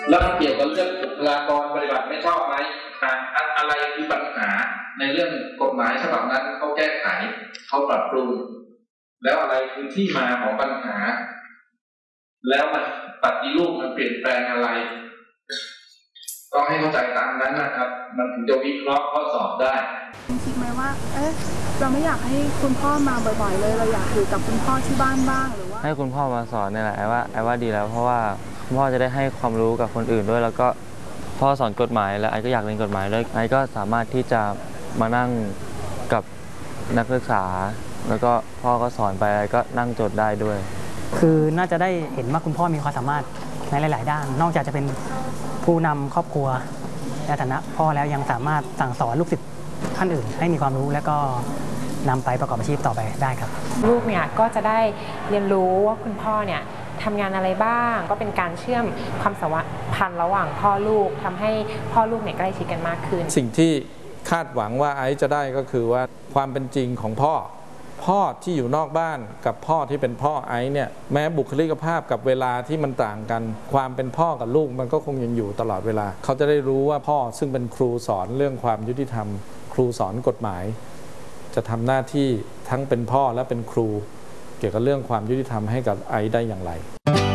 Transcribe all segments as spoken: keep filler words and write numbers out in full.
แล้วมันเกี่ยวกับเรื่องบุคลากรปฏิบัติไม่ชอบไหมอะไรคือปัญหาในเรื่องกฎหมายฉบับนั้นเขาแก้ไขเขาปรับปรุงแล้วอะไรคือที่มาของปัญหาแล้วมันปฏิรูปมันเปลี่ยนแปลงอะไรต้องให้เข้าใจตามนั้นนะครับมันถึงจะวิเคราะห์ข้อสอบได้คิดไหมว่าเอ๊ะเราไม่อยากให้คุณพ่อมาบ่อยๆเลยเราอยากอยู่กับคุณพ่อที่บ้านบ้างหรือว่าให้คุณพ่อมาสอนนี่แหละไอ้ว่าไอ้ว่าดีแล้วเพราะว่าคุณพ่อจะได้ให้ความรู้กับคนอื่นด้วยแล้วก็พ่อสอนกฎหมายแล้วไอ้ก็อยากเรียนกฎหมายด้วยไอ้ก็สามารถที่จะมานั่งกับนักศึกษาแล้วก็พ่อก็สอนไปไอ้ก็นั่งจดได้ด้วยคือน่าจะได้เห็นว่าคุณพ่อมีความสามารถในหลายๆด้านนอกจากจะเป็นผู้นำครอบครัวในฐานะพ่อแล้วยังสามารถสั่งสอนลูกศิษย์ท่านอื่นให้มีความรู้และก็นำไปประกอบอาชีพต่อไปได้ครับลูกเนี่ยก็จะได้เรียนรู้ว่าคุณพ่อเนี่ยทำงานอะไรบ้างก็เป็นการเชื่อมความสัมพันธ์ระหว่างพ่อลูกทำให้พ่อลูกเนี่ยใกล้ชิดกันมากขึ้นสิ่งที่คาดหวังว่าไอซ์จะได้ก็คือว่าความเป็นจริงของพ่อพ่อที่อยู่นอกบ้านกับพ่อที่เป็นพ่อไอซ์เนี่ยแม้บุคลิกภาพกับเวลาที่มันต่างกันความเป็นพ่อกับลูกมันก็คงยังอยู่ตลอดเวลาเขาจะได้รู้ว่าพ่อซึ่งเป็นครูสอนเรื่องความยุติธรรมครูสอนกฎหมายจะทำหน้าที่ทั้งเป็นพ่อและเป็นครูเกี่ยวกับเรื่องความยุติธรรมให้กับไอซ์ได้อย่างไร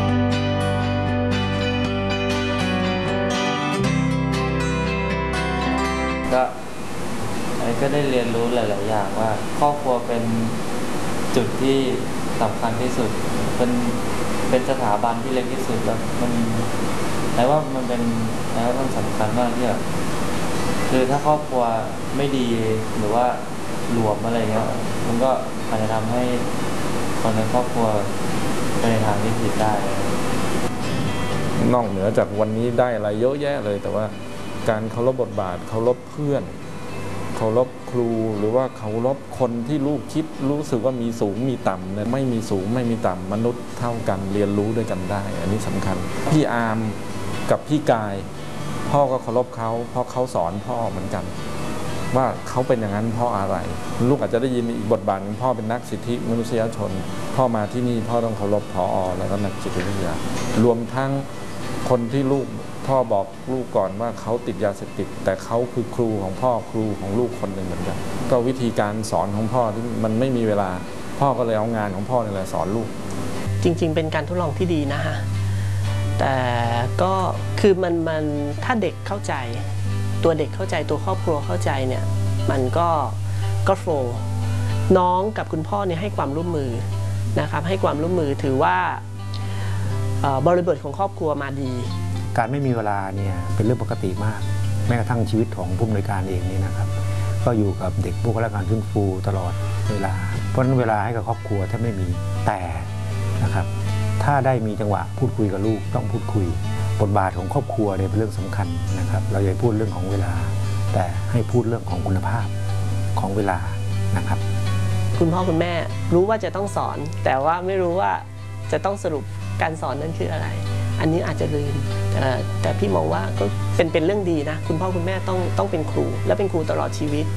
ก็ไอ้ก็ได้เรียนรู้หลายๆอย่างว่าครอบครัวเป็นจุดที่สำคัญที่สุดเป็นเป็นสถาบันที่เล็กที่สุดแล้วมันไอ้ว่ามันเป็นไอ้ว่ามันสำคัญมากที่แบบคือถ้าครอบครัวไม่ดีหรือว่าหลวมอะไรเงี้ยมันก็อาจจะทำให้คนในครอบครัวไปในทางที่ผิดได้นอกเหนือจากวันนี้ได้อะไรเยอะแยะเลยแต่ว่าการเคารพบทบาทเคารพเพื่อนเคารพครูหรือว่าเคารพคนที่ลูกคิดรู้สึกว่ามีสูงมีต่ำเนี่ยไม่มีสูงไม่มีต่ำมนุษย์เท่ากันเรียนรู้ด้วยกันได้อันนี้สำคัญพี่อาร์มกับพี่กายพ่อก็เคารพเขาเพราะเขาสอนพ่อเหมือนกันว่าเขาเป็นอย่างนั้นเพราะอะไรลูกอาจจะได้ยินอีกบทบาทพ่อเป็นนักสิทธิมนุษยชนพ่อมาที่นี่พ่อต้องเคารพผอ.แล้วก็นักจิตวิทยารวมทั้งคนที่ลูกพ่อบอกลูกก่อนว่าเขาติดยาเสพติดแต่เขาคือครูของพ่อครูของลูกคนหนึ่งเหมือนกันก็วิธีการสอนของพ่อที่มันไม่มีเวลาพ่อก็เลยเอางานของพ่อนี่แหละสอนลูกจริงๆเป็นการทดลองที่ดีนะฮะแต่ก็คือมันมันถ้าเด็กเข้าใจตัวเด็กเข้าใจตัวครอบครัวเข้าใจเนี่ยมันก็ก็โฟล์น้องกับคุณพ่อเนี่ยให้ความร่วมมือนะครับให้ความร่วมมือถือว่าบริบทของครอบครัวมาดีการไม่มีเวลาเนี่ยเป็นเรื่องปกติมากแม้กระทั่งชีวิตของผู้อำนวยการเองนี่นะครับก็อยู่กับเด็กบุคลากรฟื้นฟูตลอดเวลาเพราะฉะนั้นเวลาให้กับครอบครัวถ้าไม่มีแต่นะครับถ้าได้มีจังหวะพูดคุยกับลูกต้องพูดคุยบทบาทของครอบครัวเนี่ยเป็นเรื่องสำคัญนะครับเราอย่าพูดเรื่องของเวลาแต่ให้พูดเรื่องของคุณภาพของเวลานะครับคุณพ่อคุณแม่รู้ว่าจะต้องสอนแต่ว่าไม่รู้ว่าจะต้องสรุปการสอนนั้นคืออะไรอันนี้อาจจะลืมแต่พี่มองว่าก็เป็นเป็นเรื่องดีนะคุณพ่อคุณแม่ต้องต้องเป็นครูและเป็นครูตลอดชีวิต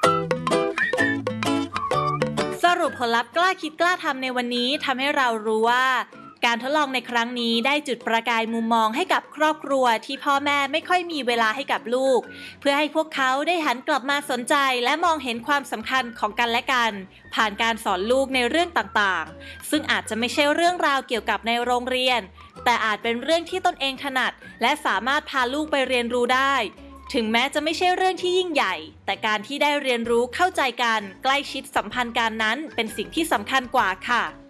สรุปผลลัพธ์กล้าคิดกล้าทำในวันนี้ทำให้เรารู้ว่าการทดลองในครั้งนี้ได้จุดประกายมุมมองให้กับครอบครัวที่พ่อแม่ไม่ค่อยมีเวลาให้กับลูกเพื่อให้พวกเขาได้หันกลับมาสนใจและมองเห็นความสำคัญของกันและกันผ่านการสอนลูกในเรื่องต่างๆซึ่งอาจจะไม่ใช่เรื่องราวเกี่ยวกับในโรงเรียนแต่อาจเป็นเรื่องที่ตนเองถนัดและสามารถพาลูกไปเรียนรู้ได้ถึงแม้จะไม่ใช่เรื่องที่ยิ่งใหญ่แต่การที่ได้เรียนรู้เข้าใจกันใกล้ชิดสัมพันธ์กันนั้นเป็นสิ่งที่สำคัญกว่าค่ะ